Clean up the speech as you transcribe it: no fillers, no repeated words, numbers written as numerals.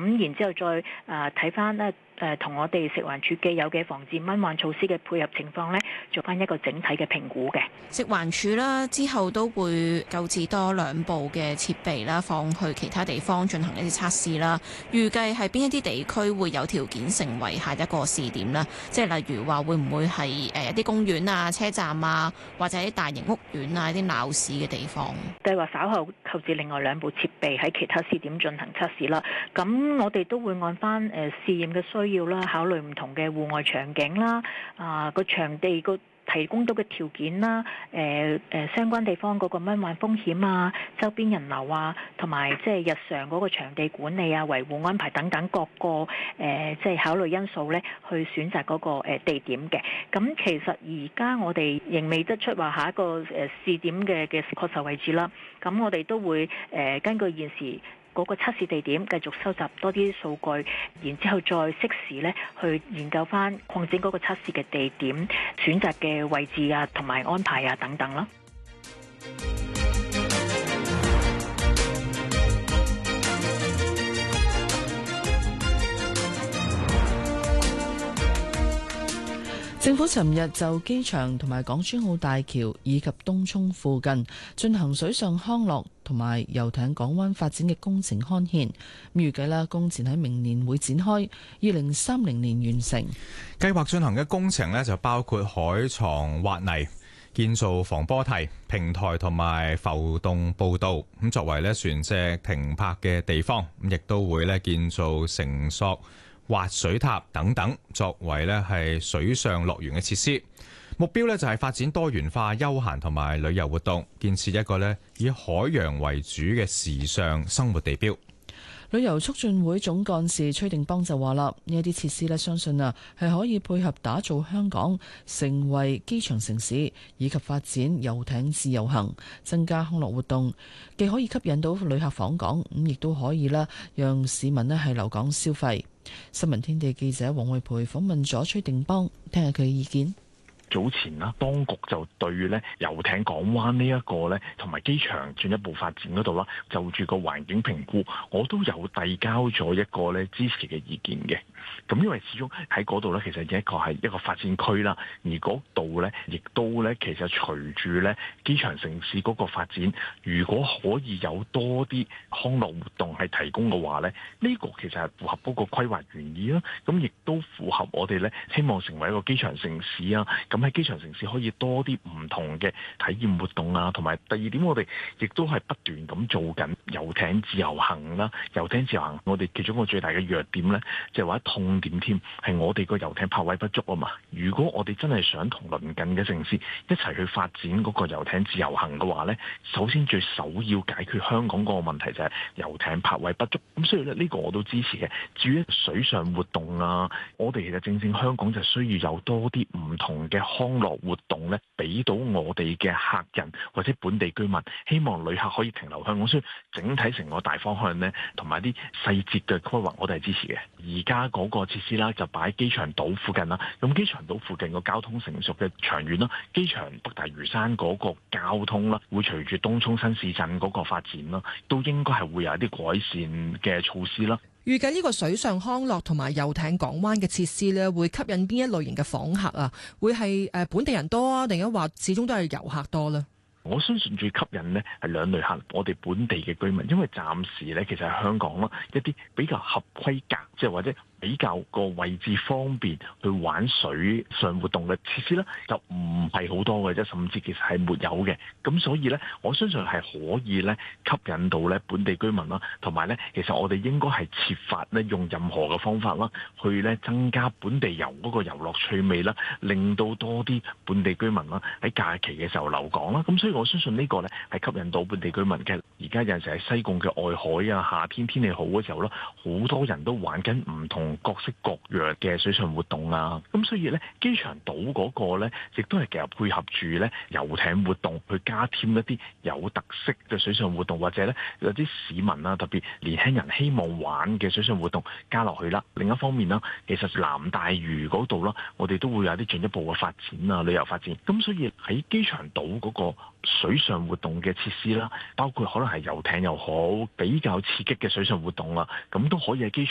咁然之後再睇翻咧同我哋食環署既有嘅防治蚊患措施嘅配合情況咧，做翻一個整體嘅評估嘅。 食環署啦，之後都會購置多2部嘅設備啦，放去其他地方進行一啲測試啦。預計係邊一啲地區會有條件成為下一個試點呢？即係例如話會唔會係一啲公園啊、車站啊，或者啲大型屋苑啊、一啲鬧市嘅地方？ 計劃稍後購置另外2部設備喺其他試點進行測試啦。咁我哋都會按翻試驗嘅需要啦，考慮唔同嘅戶外場景啦，個場地個提供到嘅條件啦，相關地方嗰個蚊患風險啊、周邊人流啊，同埋即係日常嗰個場地管理啊、維護安排等等各個即係考慮因素咧，去選擇嗰個地點嘅。咁其實而家我哋仍未得出話下一個試點嘅確實位置啦。咁我哋都會根據現時嗰個測試地點繼續收集多啲數據，然之後再適時咧去研究翻擴展嗰個測試嘅地點、選擇嘅位置啊、同埋安排啊等等啦。 政府尋日就機場同埋港珠澳大橋以及東涌附近進行水上康樂同埋遊艇港灣發展嘅工程刊憲，預計啦工程喺明年會展開，2030年完成。 計劃進行嘅工程呢，就包括海床挖泥、建造防波堤、平台同埋浮動步道，咁作為呢船隻停泊嘅地方，咁亦都會呢建造繩索、滑水塔等等，作為呢係水上樂園嘅設施。目標呢就係發展多元化休閒同埋旅遊活動，建設一個呢以海洋為主嘅時尚生活地標。 旅遊促進會總幹事崔定邦就話啦，呢一啲設施呢，相信係可以配合打造香港成為機場城市，以及發展遊艇自由行，增加康樂活動，既可以吸引到旅客訪港，咁亦都可以啦，讓市民呢係留港消費。新聞天地記者黃慧培訪問咗崔定邦，聽下佢嘅意見。 早前啦，當局就對咧遊艇港灣呢一個咧，同埋機場進一步發展嗰度啦，就住個環境評估，我都有遞交咗一個咧支持嘅意見嘅。咁因為始終喺嗰度咧，其實係一個發展區啦，而嗰度咧亦都咧，其實隨住咧機場城市嗰個發展，如果可以有多啲康樂活動係提供嘅話咧，呢個其實係符合嗰個規劃原意啦。咁亦都符合我哋咧希望成為一個機場城市啊。咁喺機場城市可以多啲唔同嘅體驗活動啊，同埋第二點，我哋亦都係不斷咁做緊遊艇自由行啦。遊艇自由行，我哋其中一個最大嘅弱點咧，就係話痛點添，係我哋個遊艇泊位不足啊嘛。如果我哋真係想同鄰近嘅城市一齊去發展嗰個遊艇自由行嘅話咧，首先最首要解決香港嗰個問題就係遊艇泊位不足。咁所以咧呢個我都支持嘅。至於水上活動啊，我哋其實正香港就需要有多啲唔同嘅康樂活動咧，俾到我哋嘅客人或者本地居民，希望旅客可以停留香港。所以整體成個大方向咧，同埋啲細節嘅規劃，我哋係支持嘅。而家嗰個設施啦，就擺喺機場島附近啦。咁機場島附近個交通成熟嘅長遠啦，機場北大嶼山嗰個交通啦，會隨住東涌新市鎮嗰個發展啦，都應該係會有一啲改善嘅措施啦。 預計呢個水上康樂同埋遊艇港灣嘅設施呢，會吸引邊一類型嘅訪客啊？會係本地人多啊，定係話始終都係遊客多呢？ 我相信最吸引呢係兩類客，我哋本地嘅居民，因為暫時呢，其實喺香港啦，一啲比較合規格，即係或者比較個位置方便去玩水上活動嘅設施咧，就唔係好多嘅啫，甚至其實係沒有嘅。咁所以咧，我相信係可以咧吸引到咧本地居民啦，同埋咧，其實我哋應該係設法咧用任何嘅方法啦，去咧增加本地遊嗰個遊樂趣味啦，令到多啲本地居民啦喺假期嘅時候留港啦。咁所以我相信呢個咧係吸引到本地居民嘅。而家有陣時喺西貢嘅外海啊，夏天天氣好嘅時候咧，好多人都玩緊唔同各式各樣嘅水上活動啊，咁所以咧機場島嗰個咧，亦都係其實配合住咧遊艇活動，去加添一啲有特色嘅水上活動，或者咧有啲市民啊，特別年輕人希望玩嘅水上活動加落去啦。另一方面啦，其實南大嶼嗰度啦，我哋都會有啲進一步嘅發展啊，旅遊發展。咁所以喺機場島嗰個水上活動嘅設施啦，包括可能係遊艇又好，比較刺激嘅水上活動啦，咁都可以喺機場